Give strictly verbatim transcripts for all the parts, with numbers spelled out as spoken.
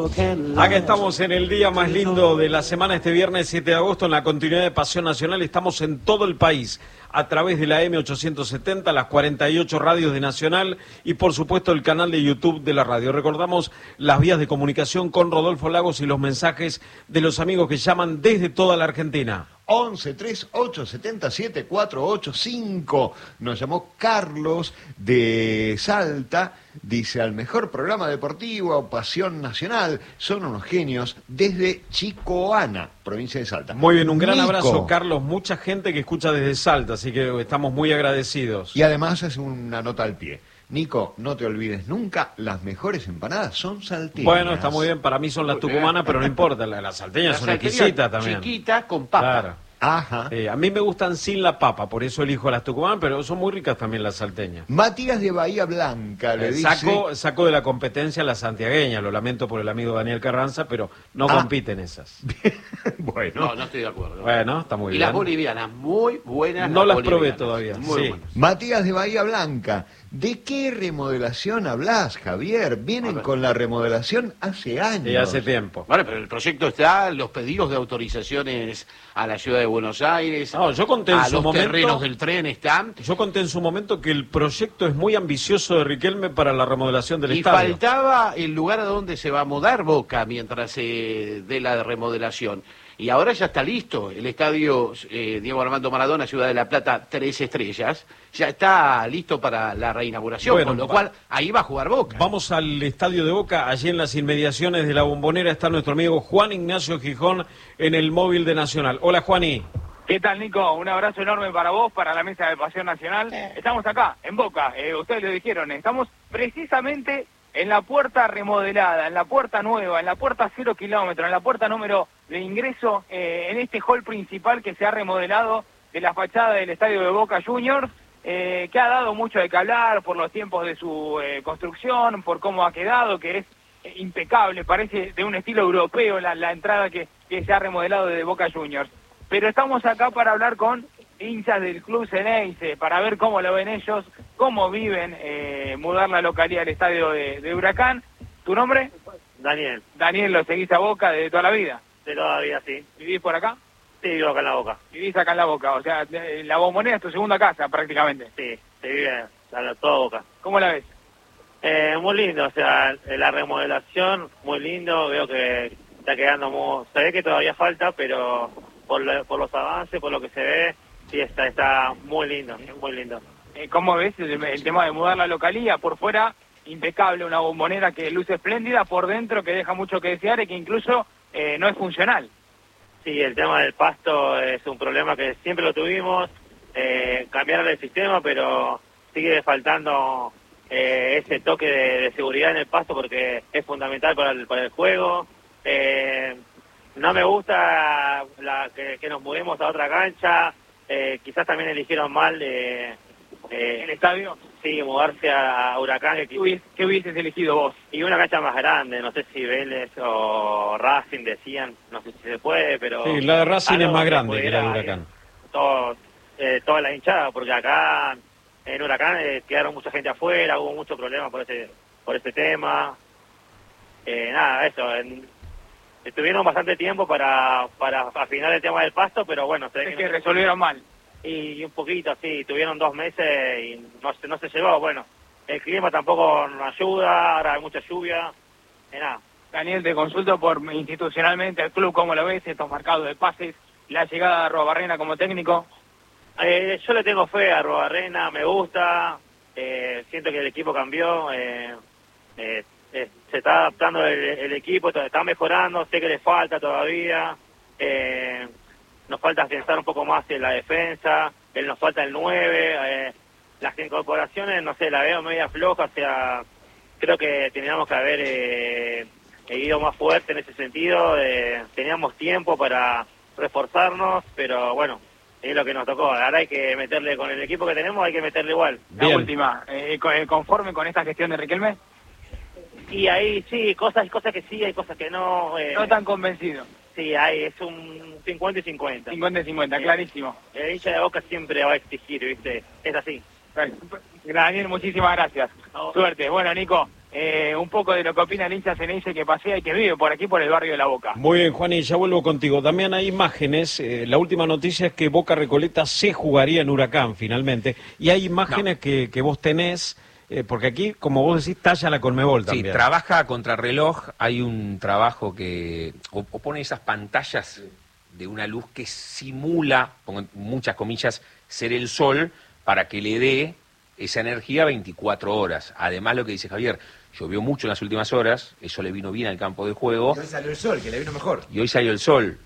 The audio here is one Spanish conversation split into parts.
Acá estamos en el día más lindo de la semana, este viernes siete de agosto, en la continuidad de Pasión Nacional. Estamos en todo el país, a través de la eme ochocientos setenta, las cuarenta y ocho radios de Nacional y por supuesto el canal de YouTube de la radio. Recordamos las vías de comunicación con Rodolfo Lagos y los mensajes de los amigos que llaman desde toda la Argentina. once treinta y ocho setenta y siete cuatrocientos ochenta y cinco. Nos llamó Carlos de Salta. Dice: al mejor programa deportivo, Pasión Nacional. Son unos genios desde Chicoana, provincia de Salta. Muy bien, un gran Nico. abrazo, Carlos. Mucha gente que escucha desde Salta, así que estamos muy agradecidos. Y además hace una nota al pie. Nico, no te olvides nunca, las mejores empanadas son salteñas. Bueno, está muy bien, para mí son las tucumanas, pero no importa, las, las salteñas La son salteña exquisitas también. chiquita con papa. Claro. Ajá. Eh, a mí me gustan sin la papa, por eso elijo las tucumanas, pero son muy ricas también las salteñas. Matías de Bahía Blanca le Eh, dice... saco, saco de la competencia la santiagueña, lo lamento por el amigo Daniel Carranza, pero no Ah. compiten esas. Bueno. No, no estoy de acuerdo. Bueno, está muy y bien. las bolivianas, muy buenas. No las probé bolivianas. todavía, Muy sí. buenas. Matías de Bahía Blanca, ¿de qué remodelación hablas, Javier? A Vienen ver. con la remodelación hace años. Y hace tiempo. Vale, pero el proyecto está, los pedidos de autorizaciones a la ciudad de Buenos Aires, No, yo conté en a su los momento- terrenos del tren están. Yo conté en su momento que el proyecto es muy ambicioso de Riquelme para la remodelación del Y estadio. faltaba el lugar a donde se va a mudar Boca mientras se dé la remodelación. Y ahora ya está listo. El estadio eh, Diego Armando Maradona, Ciudad de la Plata, tres estrellas, ya está listo para la reinauguración. Bueno, con lo va- cual, ahí va a jugar Boca. Vamos al estadio de Boca, allí en las inmediaciones de la Bombonera está nuestro amigo Juan Ignacio Gijón en el móvil de Nacional. Hola, Juani. ¿Qué tal, Nico? Un abrazo enorme para vos, para la mesa de Pasión Nacional. Estamos acá, en Boca, eh, ustedes lo dijeron, estamos precisamente en la puerta remodelada, en la puerta nueva, en la puerta cero kilómetros, en la puerta número de ingreso, eh, en este hall principal que se ha remodelado de la fachada del estadio de Boca Juniors, eh, que ha dado mucho de qué hablar por los tiempos de su eh, construcción, por cómo ha quedado, que es eh, impecable, parece de un estilo europeo la, la entrada que, que se ha remodelado de Boca Juniors. Pero estamos acá para hablar con hinchas del club Ceneice, para ver cómo lo ven ellos, cómo viven eh, mudar la localidad del estadio de, de Huracán. ¿Tu nombre? Daniel, Daniel, ¿lo seguís a Boca de toda la vida? de toda la vida, sí. ¿Vivís por acá? Sí, vivo acá en la Boca. Vivís acá en la Boca, o sea, de- la Bombonera es tu segunda casa prácticamente. Sí, se vive en toda Boca. ¿Cómo la ves? Eh, muy lindo, o sea, la remodelación, muy lindo. Veo que está quedando muy... Se ve que todavía falta, pero por, lo- por los avances, por lo que se ve, sí, está, está muy lindo, muy lindo. Eh, ¿Cómo ves el, el tema de mudar la localidad? Por fuera, impecable, una Bombonera que luce espléndida, por dentro que deja mucho que desear y que incluso eh, no es funcional. Sí, el tema del pasto es un problema que siempre lo tuvimos. Eh, cambiaron el sistema, pero sigue faltando eh, ese toque de, de seguridad en el pasto porque es fundamental para el, para el juego. Eh, no me gusta la, que, que nos mudemos a otra cancha. Eh, quizás también eligieron mal de, eh, ¿El estadio? sí, mudarse a Huracán. que ¿Qué hubies- qué hubieses elegido vos? Y una cancha más grande, no sé si Vélez o Racing decían, no sé si se puede, pero... Sí, la de Racing algo es más que grande que la de pudiera, Huracán. eh, todo, eh, toda la hinchada, porque acá en Huracán eh, quedaron mucha gente afuera, hubo muchos problemas por ese por ese tema. Eh, nada, eso, en- estuvieron bastante tiempo para, para afinar el tema del pasto, pero bueno, se ve Es que que no- resolvieron mal. y un poquito, sí, tuvieron dos meses y no se, no se llegó. Bueno, el clima tampoco nos ayuda, ahora hay mucha lluvia, y nada. Daniel, te consulto por institucionalmente al club, ¿cómo lo ves? Estos marcados de pases, la llegada de Arrobarrena como técnico. Eh, yo le tengo fe a Robarrena, me gusta, eh, siento que el equipo cambió, eh, eh, eh, se está adaptando el, el equipo, está mejorando, sé que le falta todavía, eh, nos falta pensar un poco más en la defensa, él nos falta el nueve, eh, las incorporaciones, no sé, la veo media floja, o sea, creo que teníamos que haber eh, ido más fuerte en ese sentido, eh, teníamos tiempo para reforzarnos, pero bueno, es lo que nos tocó. Ahora hay que meterle, con el equipo que tenemos, hay que meterle igual. La Bien. última, eh, co- eh, ¿conforme con esta gestión de Riquelme? Y ahí sí, cosas cosas que sí, hay cosas que no. Eh, No tan convencido. Sí, hay, es un cincuenta y cincuenta. cincuenta y cincuenta, Sí. clarísimo. El hincha de Boca siempre va a exigir, ¿viste? Es así. Daniel, muchísimas gracias. No. Suerte. Bueno, Nico, eh, un poco de lo que opina el hincha Ceneice que pasea y que vive por aquí, por el barrio de La Boca. Muy bien, Juan, y ya vuelvo contigo. Damián, hay imágenes. Eh, la última noticia es que Boca Recoleta se jugaría en Huracán, finalmente. Y hay imágenes no. que, que vos tenés, eh, porque aquí, como vos decís, talla la Conmebol también. Sí, trabaja a contrarreloj. Hay un trabajo que o, o pone esas pantallas de una luz que simula, pongo muchas comillas, ser el sol, para que le dé esa energía veinticuatro horas. Además, lo que dice Javier, llovió mucho en las últimas horas, eso le vino bien al campo de juego. Y hoy salió el sol, que le vino mejor. Y hoy salió el sol.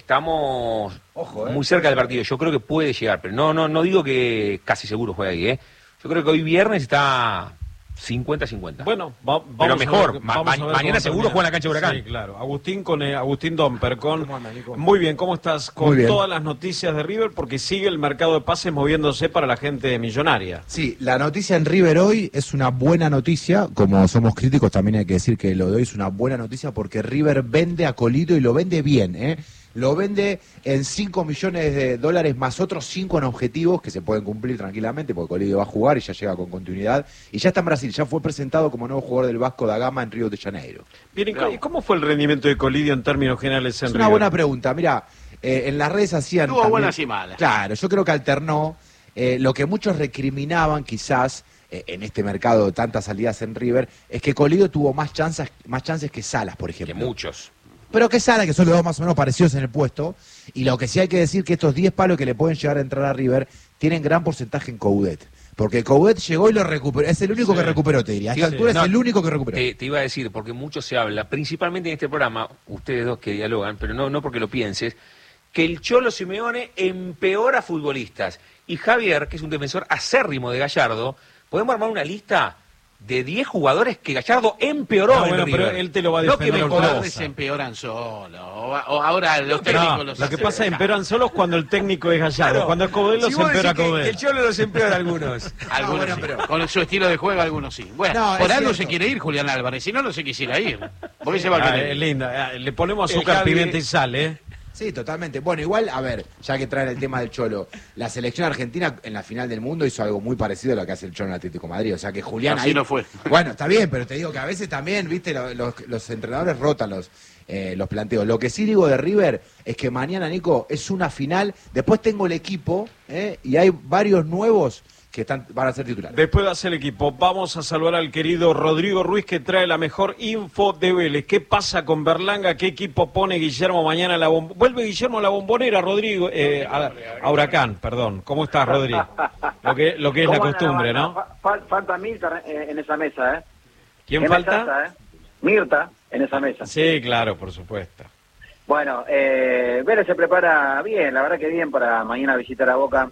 Estamos Ojo, eh. muy cerca del partido. Yo creo que puede llegar, pero no no no digo que casi seguro juegue ahí, ¿eh? Yo creo que hoy viernes está cincuenta cincuenta. Bueno, va, vamos pero mejor. Ver, ma ma mañana seguro juega en la cancha de Huracán. Sí, claro. Agustín con eh, Agustín Domper con. Muy bien, ¿cómo estás? Con todas las noticias de River, porque sigue el mercado de pases moviéndose para la gente millonaria. Sí, la noticia en River hoy es una buena noticia. Como somos críticos, también hay que decir que lo de hoy es una buena noticia porque River vende a Colito y lo vende bien, ¿eh? Lo vende en cinco millones de dólares más otros cinco en objetivos que se pueden cumplir tranquilamente porque Colito va a jugar y ya llega con continuidad. Y ya está en Brasil, ya fue presentado como nuevo jugador del Vasco da Gama en Río de Janeiro. Bien, ¿y cómo fue el rendimiento de Colidio en términos generales en Es River? una buena pregunta. Mira, eh, en las redes hacían... Tuvo buenas y malas. Claro, yo creo que alternó. Eh, lo que muchos recriminaban quizás eh, en este mercado de tantas salidas en River es que Colidio tuvo más chances, más chances que Salas, por ejemplo. Que muchos. Pero que Sala, que son los dos más o menos parecidos en el puesto, y lo que sí hay que decir que estos diez palos que le pueden llegar a entrar a River tienen gran porcentaje en Coudet. Porque Coudet llegó y lo recuperó, es el único sí. que recuperó, te diría. A esta sí. altura no, es el único que recuperó. Te, te iba a decir, porque mucho se habla, principalmente en este programa, ustedes dos que dialogan, pero no, no porque lo pienses, que el Cholo Simeone empeora futbolistas. Y Javier, que es un defensor acérrimo de Gallardo, podemos armar una lista de diez jugadores que Gallardo empeoró no, en bueno, River. Pero él te lo va a defender. No que los jugadores se empeoran solo. O, o ahora los técnicos no, los Lo que pasa es que empeoran solos cuando el técnico es Gallardo. Claro. Cuando es Coudet los si empeora Coudet. El Cholo los empeora algunos. algunos no, bueno, sí. pero... Con su estilo de juego algunos sí. Bueno, no, por algo cierto. Se quiere ir Julián Álvarez. Si no, no se quisiera ir. ¿Por qué sí. se va a querer? Ah, es lindo. Le ponemos azúcar, Javi... pimienta y sal, ¿eh? Sí, totalmente. Bueno, igual, a ver, ya que traen el tema del Cholo, la selección argentina en la final del mundo hizo algo muy parecido a lo que hace el Cholo en Atlético de Madrid. O sea que Julián Así ahí... no fue. Bueno, está bien, pero te digo que a veces también, viste, los, los, los entrenadores rotan los, eh, los planteos. Lo que sí digo de River es que mañana, Nico, es una final. Después tengo el equipo, ¿eh? Y hay varios nuevos que están, van a ser titulares. Después de hacer el equipo, vamos a saludar al querido Rodrigo Ruiz, que trae la mejor info de Vélez. ¿Qué pasa con Berlanga? ¿Qué equipo pone Guillermo mañana a la bombonera? Vuelve Guillermo a la bombonera, Rodrigo, eh, a, a Huracán, perdón. ¿Cómo estás, Rodrigo? Lo que, lo que es la costumbre, ¿no? Falta Mirta en esa mesa, ¿eh? ¿Quién falta? Casa, ¿eh? Mirta en esa mesa. Sí, claro, por supuesto. Bueno, eh, Vélez se prepara bien, la verdad que bien para mañana visitar a Boca.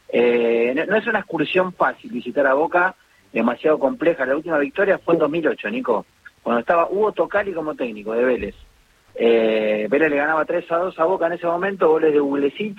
Eh, no, no es una excursión fácil visitar a Boca, demasiado compleja. La última victoria fue en dos mil ocho, Nico, cuando estaba Hugo Tocali como técnico de Vélez. Eh, Vélez le ganaba tres a dos a Boca en ese momento, goles de Ulesic,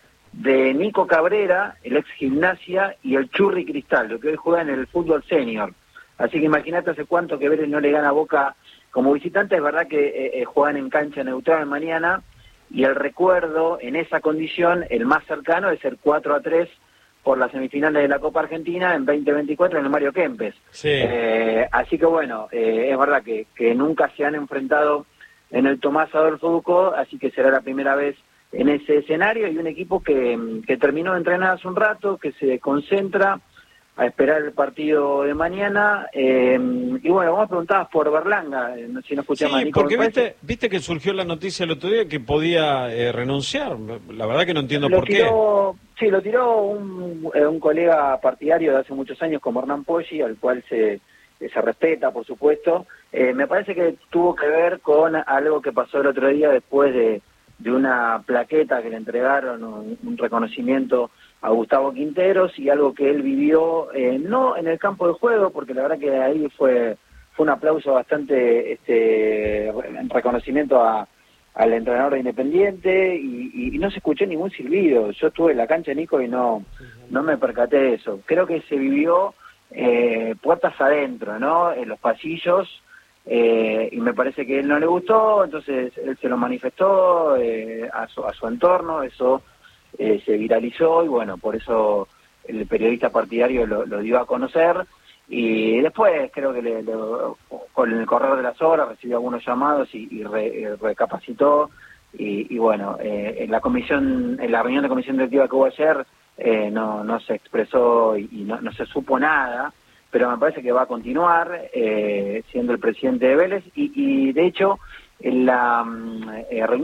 de Nico Cabrera, el ex Gimnasia, y el Churri Cristal, lo que hoy juega en el fútbol senior. Así que imagínate hace cuánto que Vélez no le gana a Boca como visitante. Es verdad que eh, eh, juegan en cancha neutral mañana, y el recuerdo en esa condición, el más cercano, es el cuatro a tres por las semifinales de la Copa Argentina en veinte veinticuatro en el Mario Kempes. Sí. Eh, así que bueno, eh, es verdad que, que nunca se han enfrentado en el Tomás Adolfo Ducó, así que será la primera vez en ese escenario, y un equipo que, que terminó de entrenar hace un rato, que se concentra a esperar el partido de mañana. Eh, y bueno, vos preguntabas por Berlanga, eh, si no escuchamos sí, a Nico. Porque viste, viste que surgió la noticia el otro día que podía eh, renunciar. La verdad que no entiendo lo por tiró, qué. Sí, lo tiró un, eh, un colega partidario de hace muchos años como Hernán Poggi, al cual se, se respeta, por supuesto. Eh, me parece que tuvo que ver con algo que pasó el otro día después de, de una plaqueta que le entregaron, un, un reconocimiento a Gustavo Quinteros, y algo que él vivió, eh, no en el campo de juego, porque la verdad que ahí fue fue un aplauso bastante, este en reconocimiento a, al entrenador de Independiente, y, y, y no se escuchó ningún silbido. Yo estuve en la cancha, Nico, y no, no me percaté de eso. Creo que se vivió eh, puertas adentro, ¿no? En los pasillos, eh, y me parece que a él no le gustó, entonces él se lo manifestó eh, a, su, a su entorno, eso Eh, se viralizó, y bueno, por eso el periodista partidario lo, lo dio a conocer. Y después creo que le, le, con el correr de las horas recibió algunos llamados y, y, re, y recapacitó. Y, y bueno, eh, en la comisión, en la reunión de comisión directiva que hubo ayer, eh, no, no se expresó y, y no, no se supo nada, pero me parece que va a continuar eh, siendo el presidente de Vélez. Y, y de hecho, en la eh, reunión